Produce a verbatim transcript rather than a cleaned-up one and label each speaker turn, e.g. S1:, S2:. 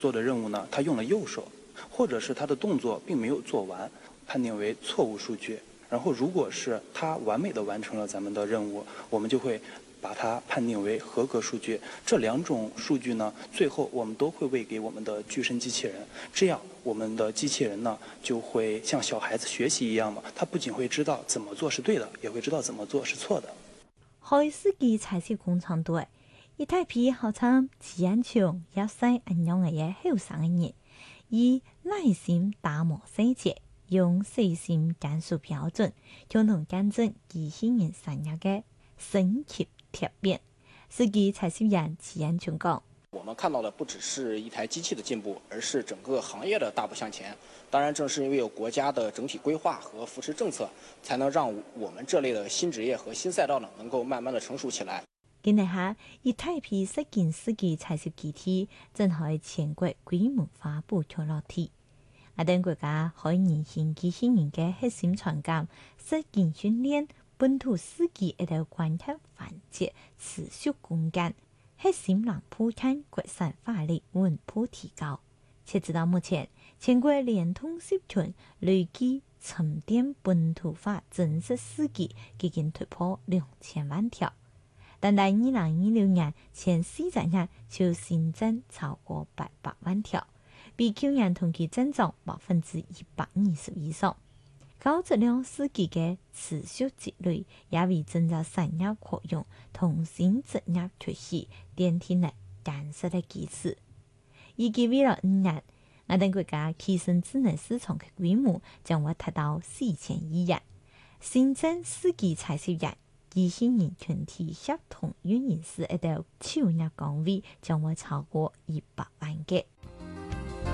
S1: 做的任务呢，他用了右手，或者是他的动作并没有做完，判定为错误数据。然后，如果是他完美的完成了咱们的任务，我们就会把它判定为合格数据。这两种数据呢，最后我们都会喂给我们的具身机器人，这样我们的机器人呢就会像小孩子学习一样嘛，他不仅会知道怎么做是对的，也会知道怎么做是错的。
S2: 海司機採攝工廠隊，一大批號稱自然窮、一世安樣嘅後生嘅人，以耐心打磨細節，用細心簡述標準，共同見證機器人生涯嘅升級蛻變。司機採攝人自然窮講。
S3: 我們看到的不只是一台機器的進步，而是整個行業的大步向前。當然，正是因為有國家的整體規劃和扶持政策，才能讓我們這類的新職業和新賽道呢，能夠慢慢的成熟起來。
S2: 今日下，一大批實驗司機採攝機體正喺全國規模化布局落地。我等國家可以研發機器人嘅核心傳感、實驗訓練、本土司機一道關鍵環節持續攻堅。核心讓鋪開國產化力穩步提高，截至到目前，全國聯通集團累計沉澱本土化真實司機已經突破兩千萬條，但在二零二六年前四十日就新增超過八百萬條，比去年同期增長百分之一百二十以上。高質量司機嘅持續積累，也為增加產業擴容同新職業崛起奠定了堅實的基礎。預計未來五年，我哋國家汽車智能市場嘅規模將會達到四千億元，新增司機採攝人、機器人群體協同運營師一道就業崗位將會超過一百萬個。